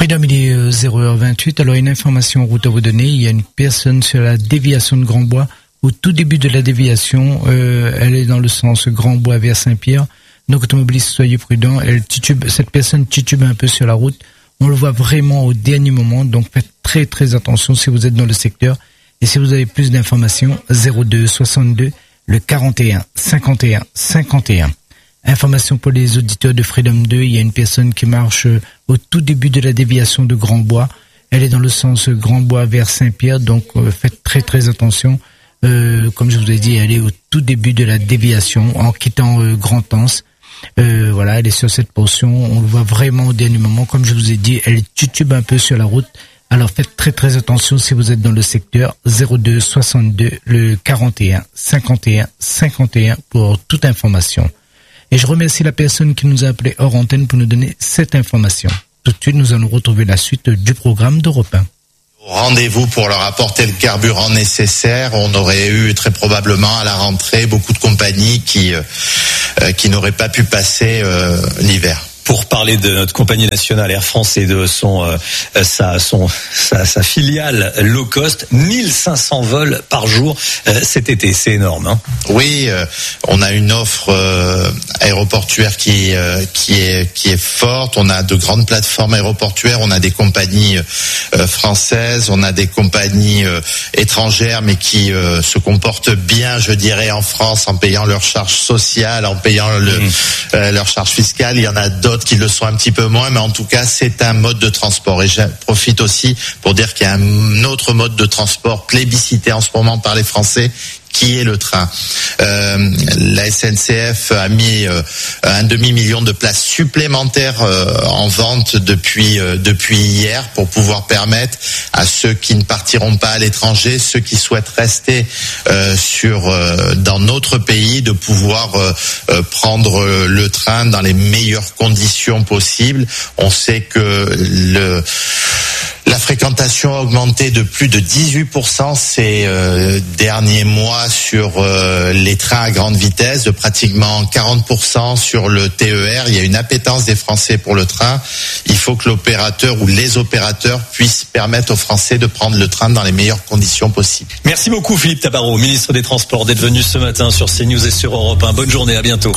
Freedom, il est 0h28. Alors, une information en route à vous donner. Il y a une personne sur la déviation de Grand-Bois. Au tout début de la déviation, elle est dans le sens Grand-Bois vers Saint-Pierre. Donc, automobilistes, soyez prudents. Cette personne titube un peu sur la route. On le voit vraiment au dernier moment. Donc, faites très, très attention si vous êtes dans le secteur. Et si vous avez plus d'informations, 02 62 le 41 51 51. Information pour les auditeurs de Freedom 2. Il y a une personne qui marche au tout début de la déviation de Grand-Bois. Elle est dans le sens Grand-Bois vers Saint-Pierre. Donc, faites très, très attention. Comme je vous ai dit, elle est au tout début de la déviation en quittant Grand-Anse. Voilà, elle est sur cette portion. On le voit vraiment au dernier moment. Comme je vous ai dit, elle titube un peu sur la route. Alors faites très très attention si vous êtes dans le secteur. 02 62 le 41 51 51 pour toute information. Et je remercie la personne qui nous a appelé hors antenne pour nous donner cette information. Tout de suite, nous allons retrouver la suite du programme d'Europe 1. Rendez-vous pour leur apporter le carburant nécessaire. On aurait eu très probablement à la rentrée beaucoup de compagnies qui n'auraient pas pu passer l'hiver. Pour parler de notre compagnie nationale Air France et de sa filiale low cost, 1500 vols par jour cet été, c'est énorme, hein. Oui, on a une offre aéroportuaire qui est forte. On a de grandes plateformes aéroportuaires. On a des compagnies françaises, on a des compagnies étrangères, mais qui se comportent bien, je dirais, en France, en payant leurs charges sociales, en payant leurs charges fiscales. Il y en a d'autres qui le sont un petit peu moins, mais en tout cas, c'est un mode de transport. Et je profite aussi pour dire qu'il y a un autre mode de transport plébiscité en ce moment par les Français, qui est le train. La SNCF a mis un demi-million de places supplémentaires en vente depuis hier pour pouvoir permettre à ceux qui ne partiront pas à l'étranger, ceux qui souhaitent rester dans notre pays, de pouvoir prendre le train dans les meilleures conditions possibles. On sait que la fréquentation a augmenté de plus de 18% ces derniers mois sur les trains à grande vitesse, de pratiquement 40% sur le TER. Il y a une appétence des Français pour le train. Il faut que l'opérateur ou les opérateurs puissent permettre aux Français de prendre le train dans les meilleures conditions possibles. Merci beaucoup Philippe Tabarot, ministre des Transports, d'être venu ce matin sur CNews et sur Europe 1. Bonne journée, à bientôt.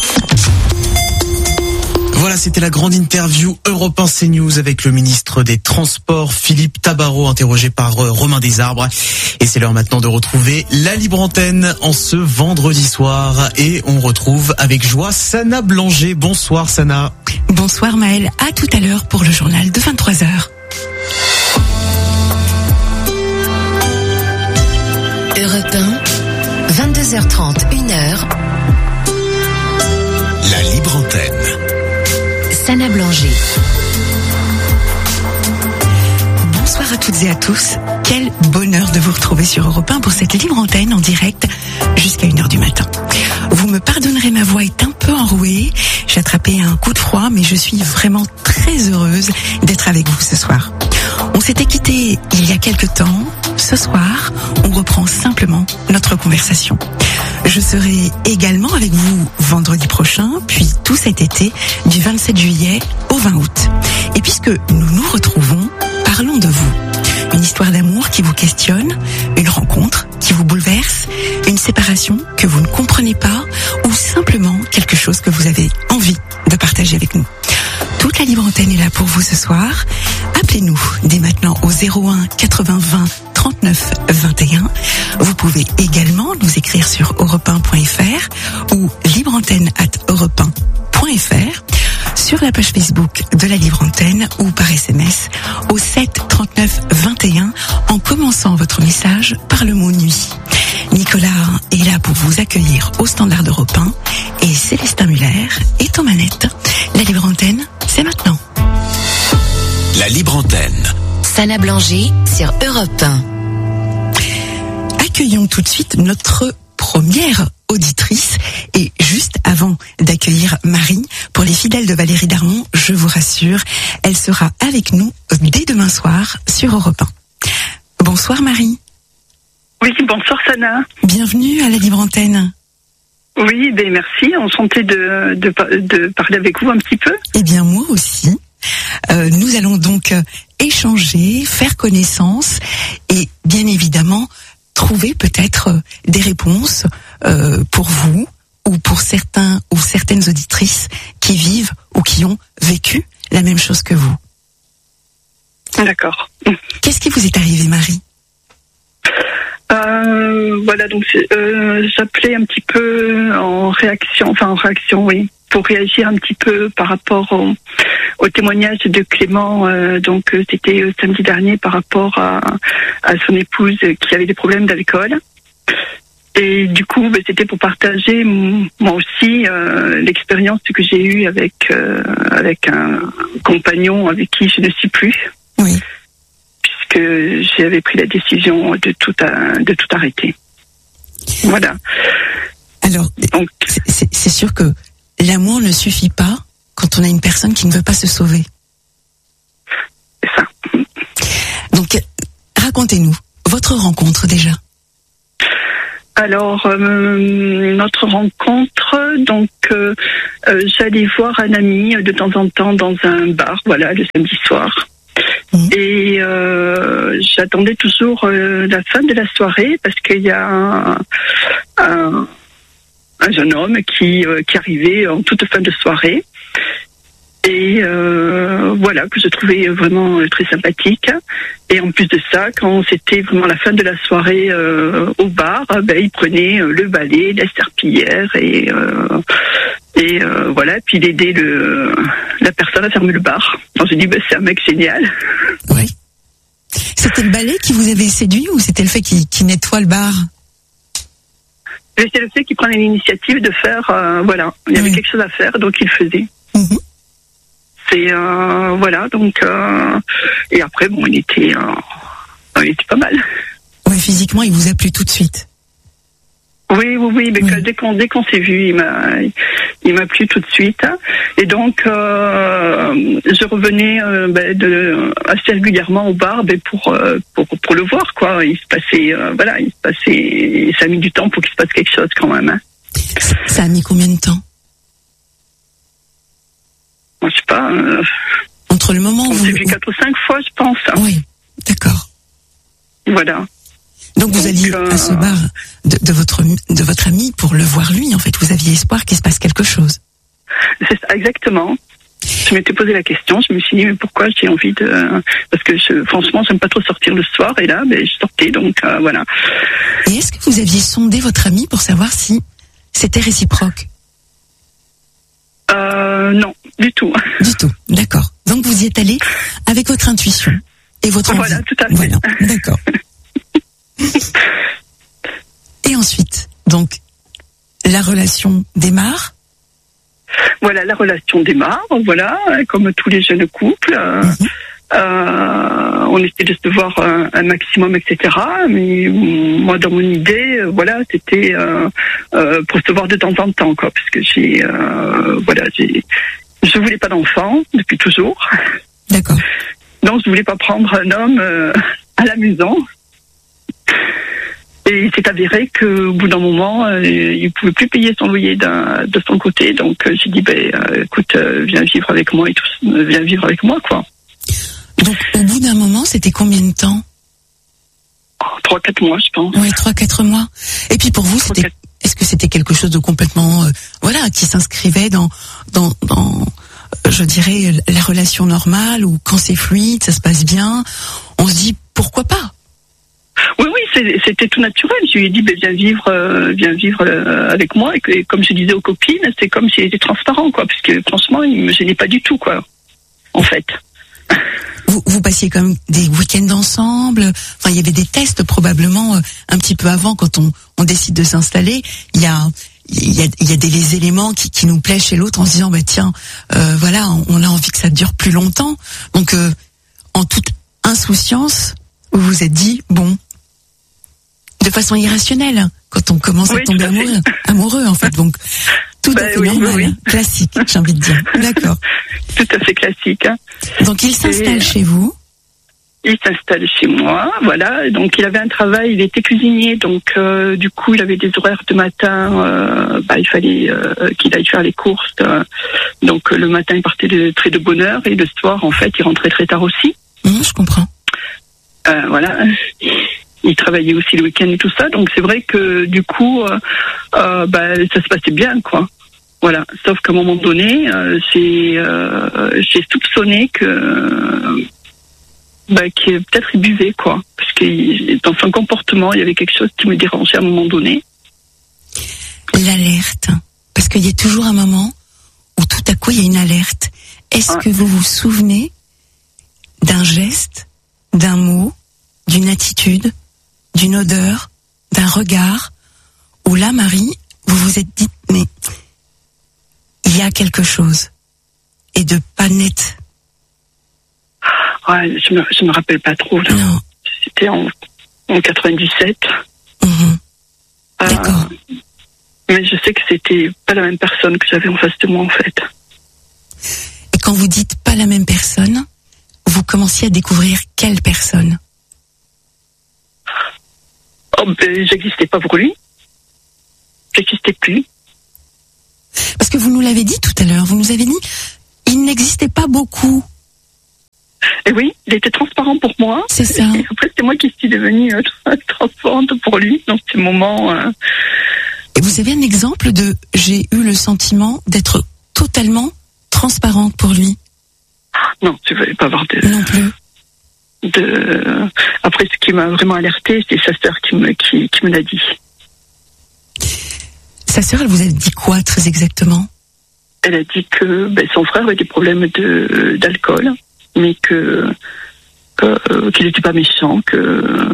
Voilà, c'était la grande interview Europe 1 CNews avec le ministre des Transports, Philippe Tabarot, interrogé par Romain Desarbres. Et c'est l'heure maintenant de retrouver la libre antenne en ce vendredi soir. Et on retrouve avec joie Sana Blanger. Bonsoir Sana. Bonsoir Maël, à tout à l'heure pour le journal de 23h. Europe 1, 22h30, 1h. La libre antenne. Sana Blanger. Bonsoir à toutes et à tous. Quel bonheur de vous retrouver sur Europe 1 pour cette libre antenne en direct jusqu'à 1h du matin. Vous me pardonnerez, ma voix est un peu enrouée. J'ai attrapé un coup de froid, mais je suis vraiment très heureuse d'être avec vous ce soir. On s'était quitté il y a quelque temps. Ce soir, on reprend simplement notre conversation. Je serai également avec vous vendredi prochain, puis tout cet été, du 27 juillet au 20 août. Et puisque nous nous retrouvons, parlons de vous. Une histoire d'amour qui vous questionne, une rencontre qui vous bouleverse, une séparation que vous ne comprenez pas, ou simplement quelque chose que vous avez envie de partager avec nous. Toute la libre antenne est là pour vous ce soir. Appelez-nous dès maintenant au 01 80 20 39 21. Vous pouvez également nous écrire sur europe1.fr ou libreantenne@europe1.fr, sur la page Facebook de la Libre Antenne ou par SMS au 7 39 21 en commençant votre message par le mot nuit. Nicolas est là pour vous accueillir au standard d'Europe 1 et Célestin Muller est aux manettes. La Libre Antenne, c'est maintenant. La Libre Antenne. Sana Blanger sur Europe 1. Accueillons tout de suite notre première auditrice. Et juste avant d'accueillir Marie, pour les fidèles de Valérie Darmon, je vous rassure, elle sera avec nous dès demain soir sur Europe 1. Bonsoir Marie. Oui, bonsoir Sana. Bienvenue à la Libre Antenne. Oui, ben merci, enchantée de parler avec vous un petit peu. Eh bien moi aussi. Nous allons donc échanger, faire connaissance et bien évidemment trouver peut-être des réponses pour vous ou pour certains ou certaines auditrices qui vivent ou qui ont vécu la même chose que vous. D'accord. Qu'est-ce qui vous est arrivé, Marie ? Voilà, donc j'appelais un petit peu en réaction, oui, pour réagir un petit peu par rapport au témoignage de Clément. Donc c'était samedi dernier par rapport à son épouse qui avait des problèmes d'alcool. Et du coup, c'était pour partager moi aussi l'expérience que j'ai eue avec un compagnon avec qui je ne suis plus. Oui. Puisque j'avais pris la décision de tout arrêter. Voilà. Alors, donc, c'est sûr que l'amour ne suffit pas quand on a une personne qui ne veut pas se sauver. C'est ça. Donc, racontez-nous votre rencontre déjà. Alors, notre rencontre, donc, j'allais voir un ami de temps en temps dans un bar, voilà, le samedi soir. Et j'attendais toujours la fin de la soirée parce qu'il y a un jeune homme qui arrivait en toute fin de soirée et voilà, que je trouvais vraiment très sympathique. Et en plus de ça, quand c'était vraiment la fin de la soirée au bar, il prenait le balai, la serpillière et voilà, puis il aidait la personne à fermer le bar. Donc j'ai dit, c'est un mec génial. Oui. C'était le balai qui vous avait séduit ou c'était le fait qu'il nettoie le bar ? C'est le fait qu'il prenait l'initiative de faire, voilà, il y avait quelque chose à faire, donc il faisait. Mm-hmm. C'est, voilà, donc, et après, bon, il était pas mal. Oui, physiquement, il vous a plu tout de suite. Oui, mais dès qu'on s'est vu, il m'a plu tout de suite. Et donc, je revenais assez régulièrement au bar pour le voir, quoi. Il se passait, ça a mis du temps pour qu'il se passe quelque chose quand même. Hein. Ça a mis combien de temps ? Je sais pas. Entre le moment où on s'est vu 4 ou 5 fois, je pense. Oui, d'accord. Voilà. Donc vous alliez à ce bar de votre ami pour le voir lui, en fait. Vous aviez espoir qu'il se passe quelque chose. C'est ça, exactement. Je m'étais posé la question, je me suis dit, mais pourquoi j'ai envie de... Parce que franchement, j'aime pas trop sortir le soir, et là, je sortais, donc voilà. Et est-ce que vous aviez sondé votre ami pour savoir si c'était réciproque ? Non, du tout. Du tout, d'accord. Donc vous y êtes allé avec votre intuition et votre envie. Voilà, tout à fait. Voilà, d'accord. Et ensuite, donc, la relation démarre. Voilà, la relation démarre, voilà, comme tous les jeunes couples. On essaie de se voir un maximum, etc. Mais moi, dans mon idée, voilà, c'était pour se voir de temps en temps, quoi, parce que je voulais pas d'enfant depuis toujours. D'accord. Donc, je voulais pas prendre un homme à la maison. Et il s'est avéré qu'au bout d'un moment, il pouvait plus payer son loyer de son côté. Donc, j'ai dit, écoute, viens vivre avec moi viens vivre avec moi, quoi. Donc, au bout d'un moment, c'était combien de temps ? 3-4 mois, je pense. Oui, 3-4 mois. Et puis pour vous, est-ce que c'était quelque chose de complètement, qui s'inscrivait dans, je dirais, la relation normale, ou quand c'est fluide, ça se passe bien, on se dit, pourquoi pas ? Oui, c'était tout naturel. Je lui ai dit, viens vivre avec moi. Et comme je disais aux copines, c'est comme s'il était transparent, quoi, parce que franchement, il me gênait pas du tout, quoi, en fait. Vous passiez comme des week-ends ensemble. Enfin, il y avait des tests probablement un petit peu avant, quand on décide de s'installer. Il y a des éléments qui nous plaisent chez l'autre en se disant, tiens, voilà, on a envie que ça dure plus longtemps. Donc, en toute insouciance, vous vous êtes dit, bon, de façon irrationnelle, quand on commence à tomber amoureux, en fait. Donc, tout à fait normal, classique, j'ai envie de dire. D'accord. Tout à fait classique. Hein. Donc, il s'installe chez vous. il s'installe chez moi, voilà. Donc il avait un travail, il était cuisinier, donc du coup il avait des horaires de matin. Il fallait qu'il aille faire les courses. Donc le matin il partait très de bonne heure et le soir en fait il rentrait très tard aussi. Je comprends. Voilà. Il travaillait aussi le week-end et tout ça, donc c'est vrai que du coup ça se passait bien, quoi. Voilà. Sauf qu'à un moment donné, j'ai soupçonné que peut-être il buvait, quoi, parce que dans son comportement il y avait quelque chose qui me dérangeait à un moment donné. L'alerte, parce qu'il y a toujours un moment où tout à coup il y a une alerte. Est-ce que vous vous souvenez d'un geste, d'un mot, d'une attitude, d'une odeur, d'un regard, où là, Marie, vous vous êtes dit, mais il y a quelque chose, et de pas net. Ouais, je me rappelle pas trop, là. Non. C'était en 97. D'accord. Mais je sais que c'était pas la même personne que j'avais en face de moi, en fait. Et quand vous dites pas la même personne, vous commenciez à découvrir quelle personne? J'existais pas pour lui. J'existais plus. Parce que vous nous l'avez dit tout à l'heure, vous nous avez dit, il n'existait pas beaucoup. Et oui, il était transparent pour moi. C'est ça. Et après, c'est moi qui suis devenue transparente pour lui dans ces moments. Et vous avez un exemple de « j'ai eu le sentiment d'être totalement transparente pour lui ». Non, tu ne veux pas avoir de... Non plus. Après, ce qui m'a vraiment alertée, c'est sa sœur qui me l'a dit. Sa sœur, elle vous a dit quoi très exactement? Elle a dit que son frère avait des problèmes d'alcool, mais qu'il n'était pas méchant, que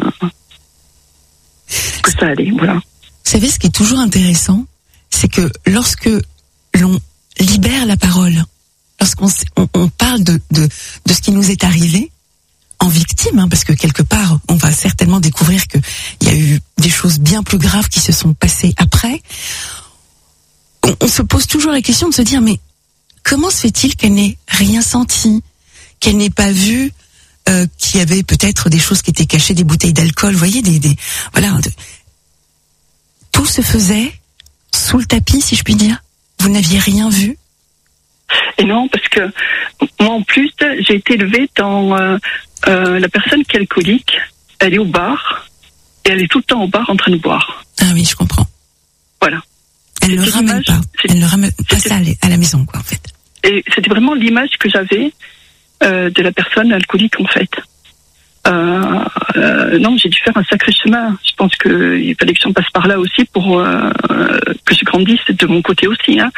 ça allait, voilà. Vous savez, ce qui est toujours intéressant, c'est que lorsque l'on libère la parole, lorsqu'on parle de ce qui nous est arrivé, en victime, parce que quelque part, on va certainement découvrir qu'il y a eu des choses bien plus graves qui se sont passées après, on se pose toujours la question de se dire, mais comment se fait-il qu'elle n'ait rien senti, qu'elle n'ait pas vu qu'il y avait peut-être des choses qui étaient cachées, des bouteilles d'alcool, vous voyez, tout se faisait sous le tapis, si je puis dire. Vous n'aviez rien vu? Et non, parce que moi, en plus, j'ai été élevée dans la personne qui est alcoolique. Elle est au bar et elle est tout le temps au bar en train de boire. Ah oui, je comprends. Voilà. Elle ne ramène pas. Elle ne ramène pas ça à la maison, quoi, en fait. Et c'était vraiment l'image que j'avais de la personne alcoolique, en fait. Non, j'ai dû faire un sacré chemin. Je pense qu'il fallait que j'en passe par là aussi pour que je grandisse de mon côté aussi, hein.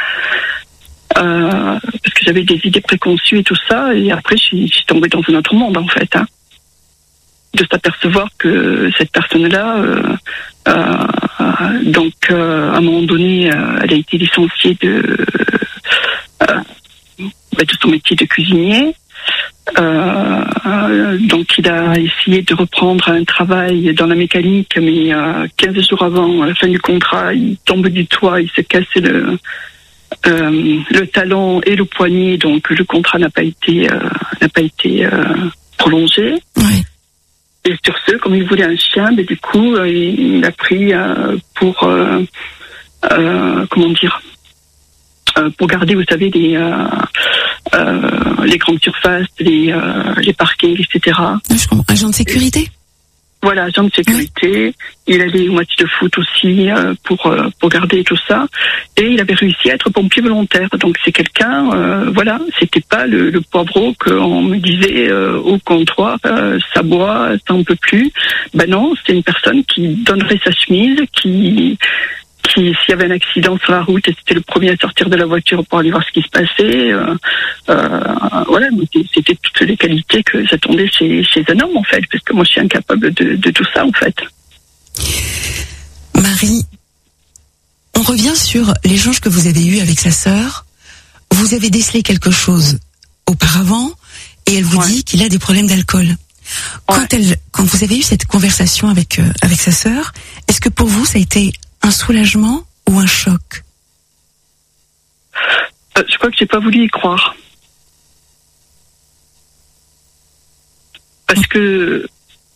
Parce que j'avais des idées préconçues et tout ça, et après je suis tombée dans un autre monde, en fait, hein. De s'apercevoir que cette personne-là, donc à un moment donné, elle a été licenciée de son métier de cuisinier. Donc il a essayé de reprendre un travail dans la mécanique, mais 15 jours avant la fin du contrat, il tombe du toit, il se casse le talon et le poignet, donc le contrat n'a pas été prolongé. Oui. Et sur ce, comme il voulait un chien, du coup, il a pris pour pour garder, vous savez, les grandes surfaces, les parkings, etc. Je comprends. Agent de sécurité? Voilà, agent de sécurité. Oui. Il allait au match de foot aussi pour garder tout ça. Et il avait réussi à être pompier volontaire. Donc c'est quelqu'un, voilà, c'était pas le poivreau qu'on me disait au comptoir, ça boit, ça en peut plus. Ben non, c'était une personne qui donnerait sa chemise, qui s'il y avait un accident sur la route, c'était le premier à sortir de la voiture pour aller voir ce qui se passait. Voilà, c'était toutes les qualités que j'attendais chez un homme, en fait, parce que moi, je suis incapable de tout ça, en fait. Marie, on revient sur l'échange que vous avez eu avec sa sœur. Vous avez décelé quelque chose auparavant, et elle vous dit qu'il a des problèmes d'alcool. Quand vous avez eu cette conversation avec sa sœur, est-ce que pour vous, ça a été un soulagement ou un choc? Je crois que j'ai pas voulu y croire. Parce que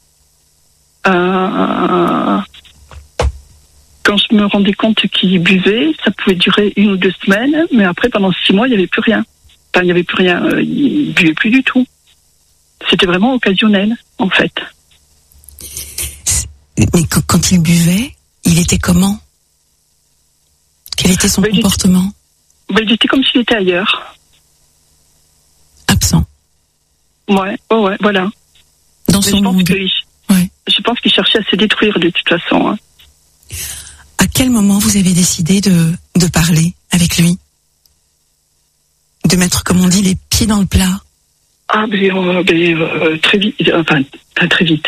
quand je me rendais compte qu'il buvait, ça pouvait durer 1 ou 2 semaines, mais après, pendant 6 mois, il n'y avait plus rien. Enfin, il n'y avait plus rien, il buvait plus du tout. C'était vraiment occasionnel, en fait. Mais quand il buvait, il était comment? Quel était son comportement? Il était comme s'il était ailleurs. Absent. Ouais, voilà. Dans son monde. Je pense qu'il cherchait à se détruire de toute façon. Hein. À quel moment vous avez décidé de parler avec lui? De mettre, comme on dit, les pieds dans le plat? Ah, très vite. Enfin, pas très vite.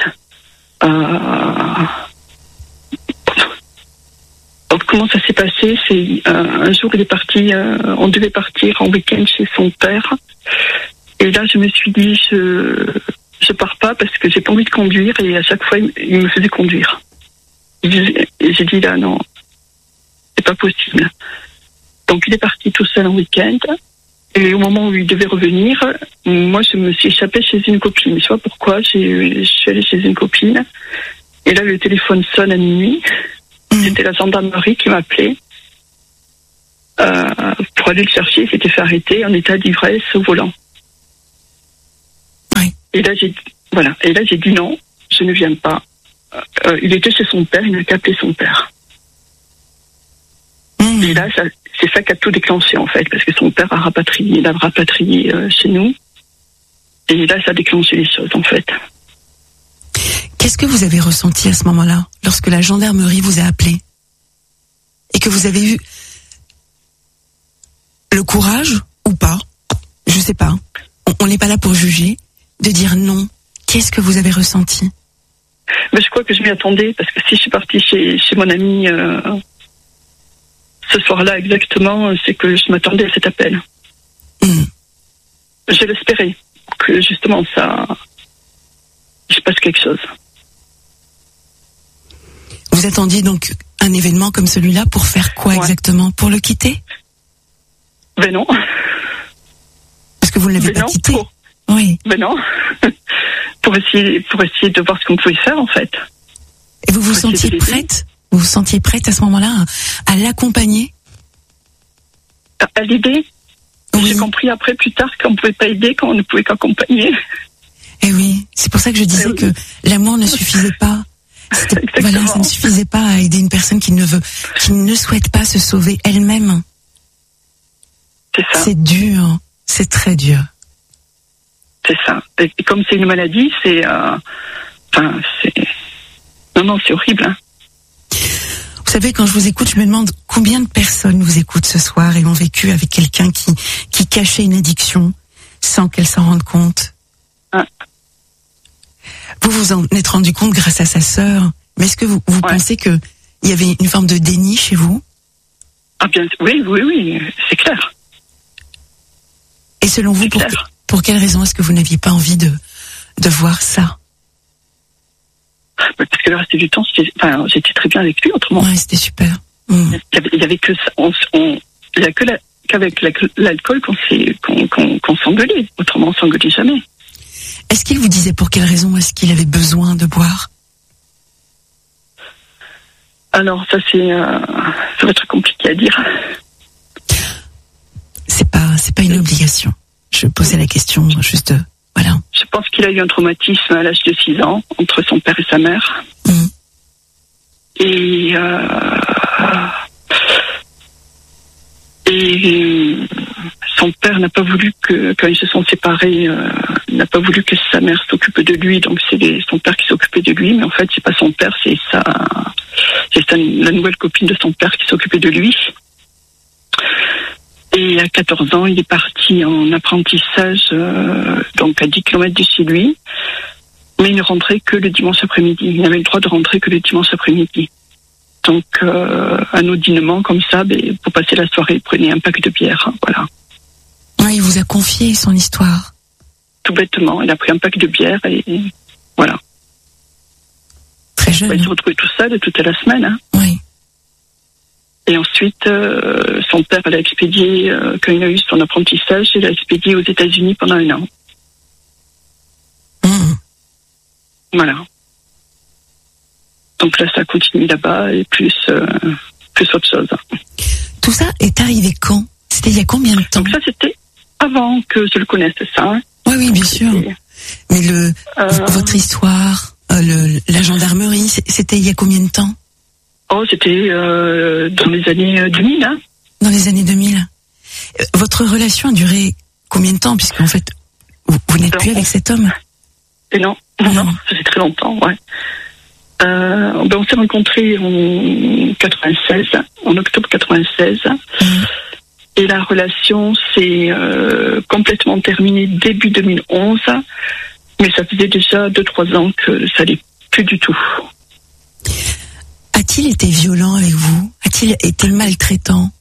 Comment ça s'est passé? C'est un jour, il est parti. On devait partir en week-end chez son père. Et là, je me suis dit, je pars pas parce que j'ai pas envie de conduire. Et à chaque fois, il me faisait conduire. Et j'ai dit là, non, c'est pas possible. Donc, il est parti tout seul en week-end. Et au moment où il devait revenir, moi, je me suis échappée chez une copine. Je sais pas pourquoi. Je suis allée chez une copine. Et là, le téléphone sonne à minuit. C'était la gendarmerie qui m'appelait pour aller le chercher. Il s'était fait arrêter en état d'ivresse au volant. Oui. Et là, j'ai dit non, je ne viens pas. Il était chez son père, il n'a qu'à appeler son père. Et là, c'est ça qui a tout déclenché, en fait, parce que son père il l'a rapatrié chez nous. Et là, ça a déclenché les choses, en fait. Qu'est-ce que vous avez ressenti à ce moment-là, lorsque la gendarmerie vous a appelé et que vous avez eu le courage ou pas, je sais pas, on n'est pas là pour juger, de dire non? Qu'est-ce que vous avez ressenti? Mais je crois que je m'y attendais, parce que si je suis partie chez mon ami ce soir-là exactement, c'est que je m'attendais à cet appel. Je l'espérais, que justement ça, il se passe quelque chose. Vous attendiez donc un événement comme celui-là pour faire quoi exactement? Pour le quitter? Ben non. Parce que vous ne l'avez pas quitté. Oui. Ben non. pour essayer de voir ce qu'on pouvait faire, en fait. Et vous vous sentiez prête? Vous vous sentiez prête à ce moment-là à l'accompagner? À l'aider? Oui. J'ai compris après, plus tard, qu'on ne pouvait pas aider, qu'on ne pouvait qu'accompagner. Eh oui, c'est pour ça que je disais que l'amour ne suffisait pas. Voilà, ça ne suffisait pas à aider une personne qui ne souhaite pas se sauver elle-même. C'est ça. C'est dur, c'est très dur. C'est ça. Et comme c'est une maladie, c'est non, c'est horrible. Hein. Vous savez, quand je vous écoute, je me demande combien de personnes vous écoutent ce soir et ont vécu avec quelqu'un qui cachait une addiction sans qu'elle s'en rende compte. Ah. Vous vous en êtes rendu compte grâce à sa sœur, mais est-ce que vous pensez que il y avait une forme de déni chez vous? Ah bien, oui, c'est clair. Et selon vous, pour quelle raison est-ce que vous n'aviez pas envie de voir ça? Parce que le reste du temps, j'étais très bien avec lui, autrement. Ouais, c'était super. Il y avait que ça. Il y a que qu'avec l'alcool qu'on s'engueulait. Autrement, on s'engueulait jamais. Est-ce qu'il vous disait pour quelle raison est-ce qu'il avait besoin de boire? Alors, ça va être compliqué à dire. C'est pas une obligation. Je posais la question, juste, voilà. Je pense qu'il a eu un traumatisme à l'âge de 6 ans, entre son père et sa mère. Et son père n'a pas voulu quand ils se sont séparés, n'a pas voulu que sa mère s'occupe de lui, donc c'est son père qui s'occupait de lui, mais en fait c'est pas son père, c'est la nouvelle copine de son père qui s'occupait de lui. Et à 14 ans, il est parti en apprentissage, donc à 10 km de chez lui, mais il ne rentrait que le dimanche après-midi. Il n'avait le droit de rentrer que le dimanche après-midi. Donc, anodinement, comme ça, pour passer la soirée, il prenait un pack de bière, hein, voilà. Ouais, il vous a confié son histoire. Tout bêtement, il a pris un pack de bière et voilà. Très jeune. Il s'est retrouvé tout seul toute la semaine. Hein. Oui. Et ensuite, son père l'a expédié, quand il a eu son apprentissage, il l'a expédié aux États-Unis pendant 1 an. Voilà. Donc là, ça continue là-bas et plus autre chose. Tout ça est arrivé quand? C'était il y a combien de temps? Donc ça, c'était avant que je le connaisse, ça. Hein. Oui, bien sûr. Mais votre histoire, la gendarmerie, c'était il y a combien de temps? Oh, c'était dans les années 2000. Hein. Dans les années 2000. Votre relation a duré combien de temps? Puisqu'en fait, vous n'êtes plus avec cet homme. Et non, ça fait très longtemps, ouais. On s'est rencontrés en 96, en octobre 96. Et la relation s'est complètement terminée début 2011. Mais ça faisait déjà 2-3 ans que ça n'allait plus du tout. A-t-il été violent avec vous? A-t-il été maltraitant?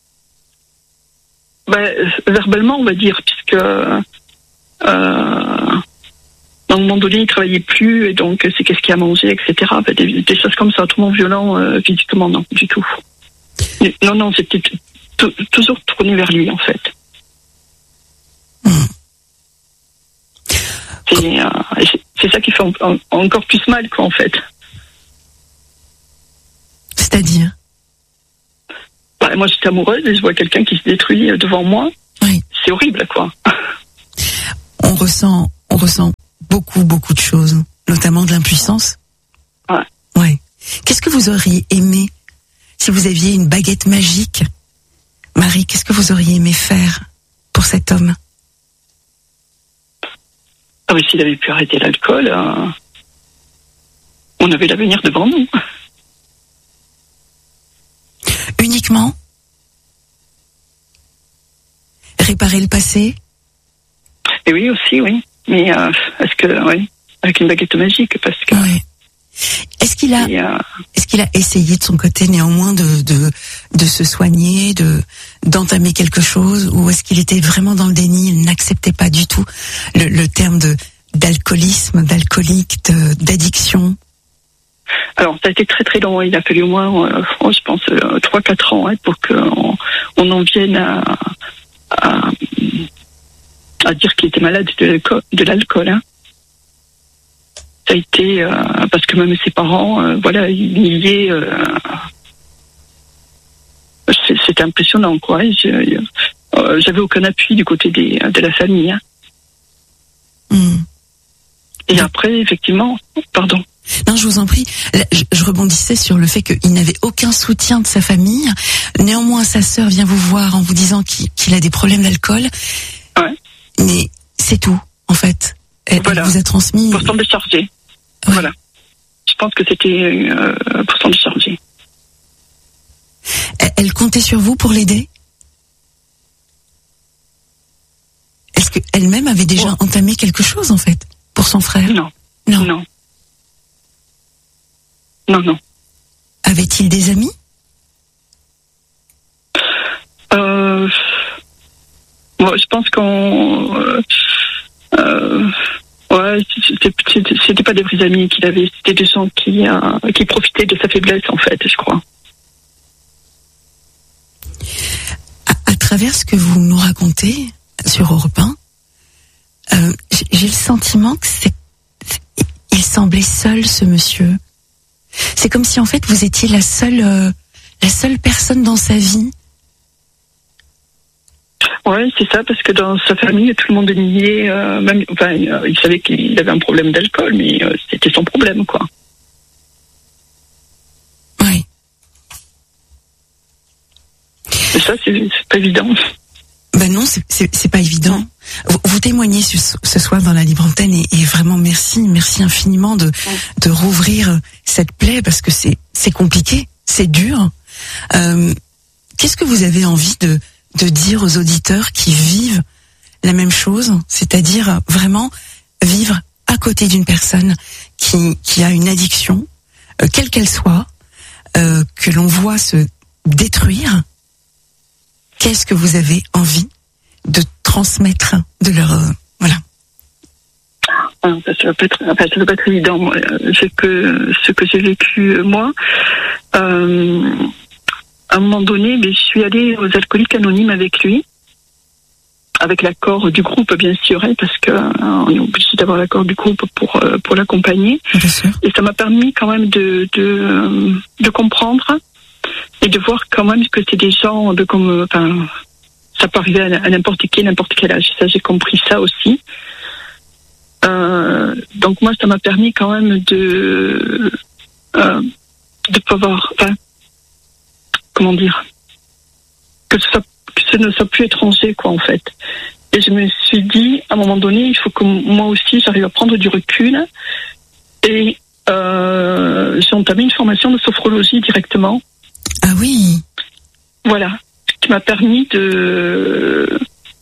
Verbalement, on va dire, puisque dans le moment donné, il travaillait plus, et donc c'est qu'est-ce qu'il a mangé, etc. Des choses comme ça, autrement violent physiquement, non, du tout. Non, c'était toujours tourné vers lui, en fait. C'est ça qui fait encore plus mal, quoi, en fait. C'est-à-dire? Moi, j'étais amoureuse et je vois quelqu'un qui se détruit devant moi. Oui. C'est horrible, quoi. On ressent beaucoup de choses, notamment de l'impuissance. Ouais. Qu'est-ce que vous auriez aimé si vous aviez une baguette magique? Marie, qu'est-ce que vous auriez aimé faire pour cet homme? Ah oui, s'il avait pu arrêter l'alcool, on avait l'avenir devant nous. Uniquement? Réparer le passé? Et oui, aussi, oui. Mais est-ce que, oui, avec une baguette magique, parce que... Oui. Est-ce qu'il a essayé de son côté néanmoins de se soigner, d'entamer quelque chose, ou est-ce qu'il était vraiment dans le déni, il n'acceptait pas du tout le terme d'alcoolisme, d'alcoolique, d'addiction? Alors, ça a été très très long. Il a fallu au moins, je pense, 3-4 ans pour qu'on en vienne à dire qu'il était malade de l'alcool. Hein. Ça a été parce que même ses parents, ils niaient. C'était impressionnant, quoi. J'avais aucun appui du côté de la famille. Hein. Et après, effectivement, pardon. Non, je vous en prie. Je rebondissais sur le fait qu'il n'avait aucun soutien de sa famille. Néanmoins, sa sœur vient vous voir en vous disant qu'il a des problèmes d'alcool. Ouais. Mais c'est tout, en fait. Elle vous a transmis... Pour s'en décharger. Ouais. Voilà. Je pense que c'était pour s'en décharger. Elle comptait sur vous pour l'aider? Est-ce qu'elle-même avait déjà entamé quelque chose, en fait, pour son frère? Non. Avait-il des amis? Je pense c'était pas des vrais amis qu'il avait, c'était des gens qui profitaient de sa faiblesse, en fait, je crois. À travers ce que vous nous racontez sur Europe 1, j'ai le sentiment que il semblait seul, ce monsieur. C'est comme si en fait vous étiez la seule personne dans sa vie. Ouais, c'est ça, parce que dans sa famille, tout le monde niait, il savait qu'il avait un problème d'alcool, mais c'était son problème, quoi. Oui. Et ça, c'est pas évident. Ben non, c'est pas évident. Vous témoignez ce soir dans la Libre Antenne et vraiment merci infiniment de rouvrir cette plaie, parce que c'est compliqué, c'est dur. Qu'est-ce que vous avez envie de dire aux auditeurs qui vivent la même chose, c'est-à-dire vraiment vivre à côté d'une personne qui a une addiction, quelle qu'elle soit, que l'on voit se détruire? Qu'est-ce que vous avez envie de transmettre de leur... voilà. Ça va pas être évident. Moi. Ce que j'ai vécu, moi, à un moment donné, je suis allée aux Alcooliques Anonymes avec lui. avec l'accord du groupe, bien sûr, hein, parce que on est obligé d'avoir l'accord du groupe pour l'accompagner. Bien sûr. Et ça m'a permis quand même de comprendre et de voir quand même que c'est des gens comme, enfin, ça peut arriver à n'importe quel âge. Ça, j'ai compris ça aussi. Donc moi, ça m'a permis quand même de pouvoir, enfin, comment dire, que ce ne soit plus étranger, quoi, en fait. Et je me suis dit, à un moment donné, il faut que moi aussi, j'arrive à prendre du recul. Et j'ai entamé une formation de sophrologie directement. Ah oui. Voilà, ce qui m'a permis de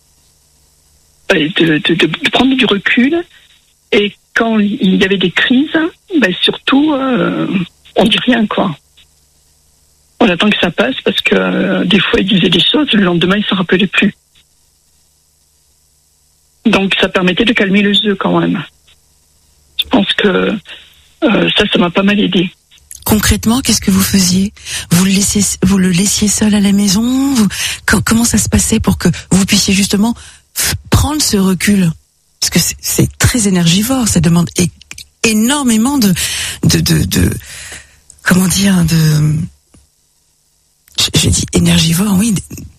prendre du recul. Et quand il y avait des crises, ben surtout, on dit rien, quoi. On attend que ça passe parce que des fois, il disait des choses, le lendemain, il ne s'en rappelait plus. Donc, ça permettait de calmer le jeu quand même. Je pense que ça m'a pas mal aidé. Concrètement, qu'est-ce que vous faisiez ? Vous le laissiez seul à la maison ? Comment ça se passait pour que vous puissiez justement prendre ce recul ? Parce que c'est très énergivore, ça demande énormément de comment dire, j'ai dit énergivore, oui,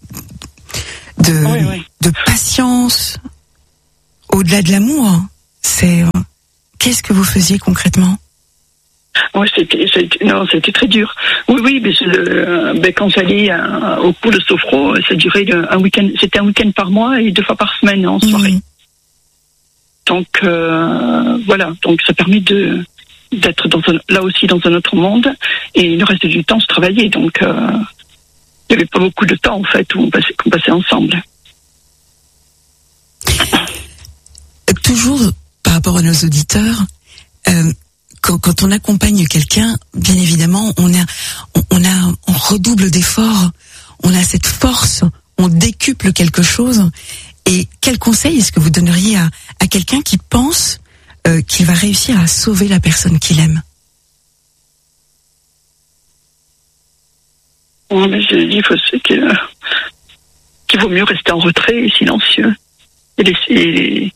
de patience, au-delà de l'amour. Qu'est-ce que vous faisiez concrètement ? Oui, c'était très dur. Oui, mais quand j'allais au cours de sophro, ça durait un week-end. C'était un week-end par mois et 2 fois par semaine en soirée. Donc voilà, donc ça permet d'être là aussi dans un autre monde. Et le reste du temps, je travaillais, donc il n'y avait pas beaucoup de temps en fait où qu'on passait ensemble. Toujours par rapport à nos auditeurs. Quand on accompagne quelqu'un, bien évidemment, on redouble d'efforts, on a cette force, on décuple quelque chose. Et quel conseil est-ce que vous donneriez à quelqu'un qui pense qu'il va réussir à sauver la personne qu'il aime ? Oui, mais je dis qu'il vaut mieux rester en retrait et silencieux. Et laisser...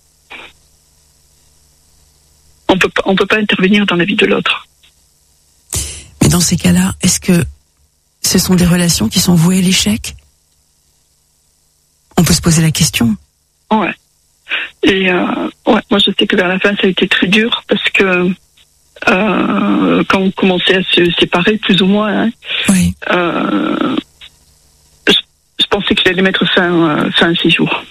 On peut pas intervenir dans la vie de l'autre. Mais dans ces cas-là, est-ce que ce sont des relations qui sont vouées à l'échec ? On peut se poser la question. Ouais. Et moi je sais que vers la fin ça a été très dur parce que quand on commençait à se séparer plus ou moins, oui. Je pensais qu'il allait mettre fin à 6 jours.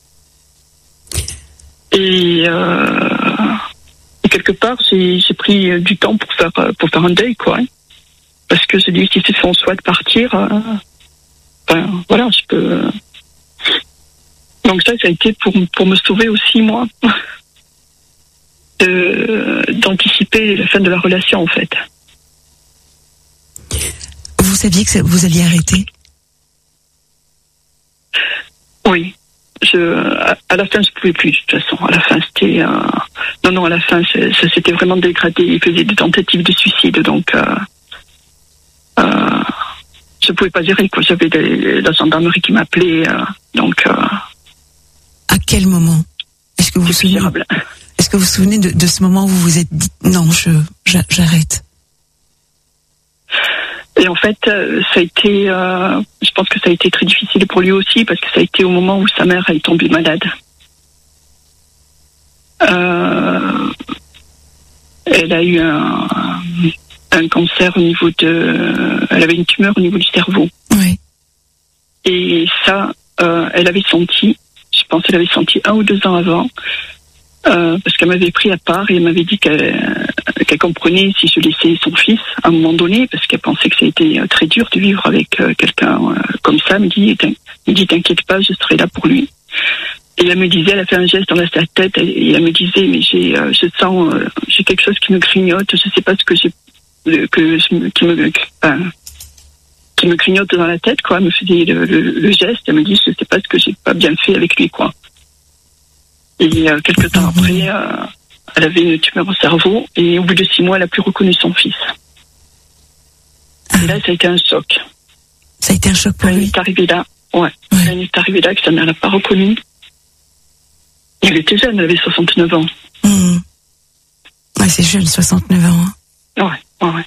Et quelque part, j'ai pris du temps pour faire un deuil, quoi. Parce que je dis, si c'est son souhait de partir, voilà, je peux. Donc ça a été pour me sauver aussi, moi, d'anticiper la fin de la relation, en fait. Vous saviez que vous alliez arrêter ? Oui. À la fin, je pouvais plus, de toute façon. À la fin, c'était... Non, à la fin, ça s'était vraiment dégradé. Il faisait des tentatives de suicide, donc... je pouvais pas gérer, quoi. J'avais la gendarmerie qui m'appelait, donc... À quel moment ? Est-ce que vous vous souvenez de ce moment où vous vous êtes dit « Non, j'arrête » ? Et en fait, ça a été, je pense que ça a été très difficile pour lui aussi parce que ça a été au moment où sa mère est tombée malade. Elle a eu un cancer au niveau elle avait une tumeur au niveau du cerveau. Oui. Et ça, elle avait senti, je pense qu'elle avait senti 1 ou 2 ans avant, parce qu'elle m'avait pris à part et elle m'avait dit qu'elle comprenait si je laissais son fils à un moment donné, parce qu'elle pensait que ça a été très dur de vivre avec quelqu'un comme ça. Elle me dit t'inquiète pas, je serai là pour lui. Et elle me disait, elle a fait un geste dans sa tête et elle me disait mais j'ai quelque chose qui me grignote, je sais pas ce que qui me grignote dans la tête, quoi. Elle me faisait le geste, elle me dit je sais pas ce que j'ai pas bien fait avec lui, quoi. Et quelques temps après, elle avait une tumeur au cerveau et au bout de 6 mois, elle a plus reconnu son fils. Et là, ça a été un choc. Ça a été un choc pour lui. Elle est arrivée là, Ouais. Elle est arrivée là, que sa mère l'a pas reconnue. Elle était jeune, elle avait 69 ans. Ouais, c'est jeune, 69 ans. Hein. Ouais.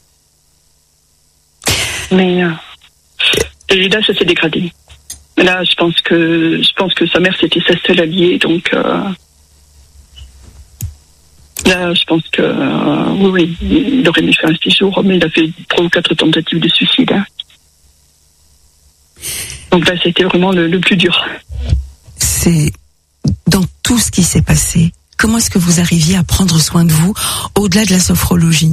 Mais et là, ça s'est dégradé. Là, je pense que sa mère, c'était sa seule alliée, donc là, je pense que oui, il aurait aimé faire un séjour, mais il a fait 3 ou 4 tentatives de suicide. Hein. Donc là, c'était vraiment le plus dur. C'est dans tout ce qui s'est passé. Comment est-ce que vous arriviez à prendre soin de vous au-delà de la sophrologie?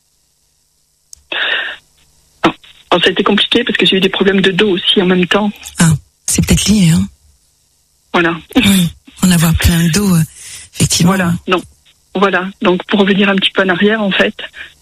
Alors, ça a été compliqué parce que j'ai eu des problèmes de dos aussi en même temps. Ah, c'est peut-être lié, hein? Voilà. Oui, en avoir plein de dos, effectivement. Voilà. Donc, pour revenir un petit peu en arrière, en fait,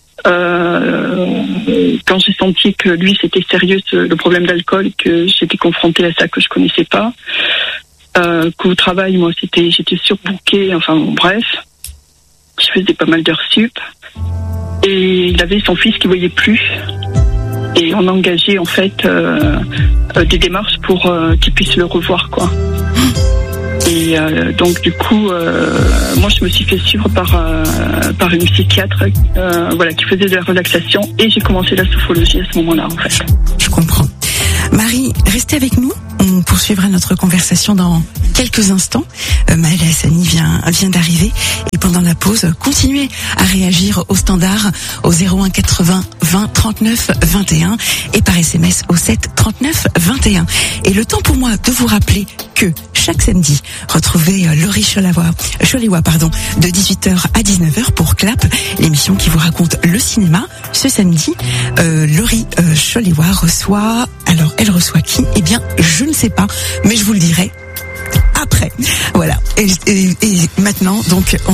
quand j'ai senti que lui, c'était sérieux, le problème d'alcool, que j'étais confrontée à ça que je connaissais pas, qu'au travail, moi, j'étais surbookée, enfin, bref. Je faisais pas mal d'heures sup. Et il avait son fils qui voyait plus. Et on a engagé, en fait, des démarches pour qu'il puisse le revoir, quoi. Et donc, du coup, moi, je me suis fait suivre par une psychiatre qui faisait de la relaxation. Et j'ai commencé la sophrologie à ce moment-là, en fait. Je comprends. Marie, restez avec nous. On poursuivra notre conversation dans quelques instants. Maëlle Hassani vient d'arriver. Et pendant la pause, continuez à réagir au standard au 01 80 20 39 21 et par SMS au 7 39 21. Et le temps pour moi de vous rappeler que chaque samedi, retrouvez Laurie Choléwa, de 18h à 19h pour Clap, l'émission qui vous raconte le cinéma. Ce samedi, Laurie Choléwa reçoit... Alors, elle reçoit qui? Eh bien, je ne sais pas, mais je vous le dirai après. Voilà. Et maintenant, donc...